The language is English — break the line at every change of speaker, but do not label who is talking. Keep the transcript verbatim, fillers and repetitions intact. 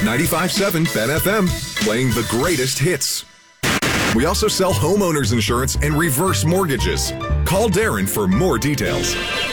ninety-five point seven Ben F M, playing the greatest hits. We also sell homeowners insurance and reverse mortgages. Call Darren for more details.